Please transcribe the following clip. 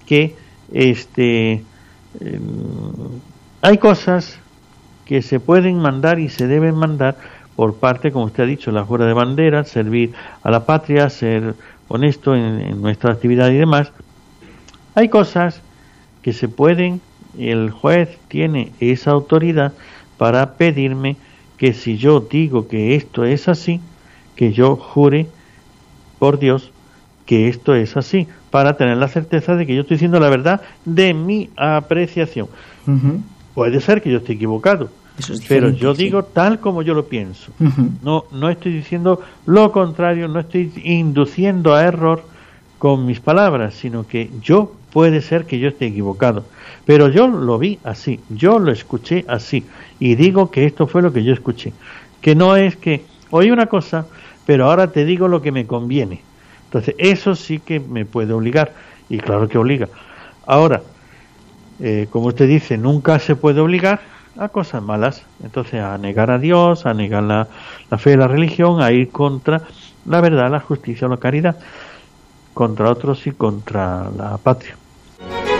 que hay cosas que se pueden mandar y se deben mandar por parte, como usted ha dicho, la jura de bandera, servir a la patria, ser honesto en nuestra actividad y demás. Hay cosas que se pueden, el juez tiene esa autoridad para pedirme que si yo digo que esto es así, que yo jure por Dios que esto es así, para tener la certeza de que yo estoy diciendo la verdad de mi apreciación. Puede ser que yo esté equivocado, pero yo digo tal como yo lo pienso. No estoy diciendo lo contrario, no estoy induciendo a error con mis palabras, sino que yo puede ser que yo esté equivocado, pero yo lo vi así, yo lo escuché así, y digo que esto fue lo que yo escuché, que no es que oí una cosa, pero ahora te digo lo que me conviene. Entonces eso sí que me puede obligar, y claro que obliga. Ahora, como usted dice, nunca se puede obligar a cosas malas, entonces a negar a Dios, a negar la fe y la religión, a ir contra la verdad, la justicia o la caridad, contra otros y contra la patria.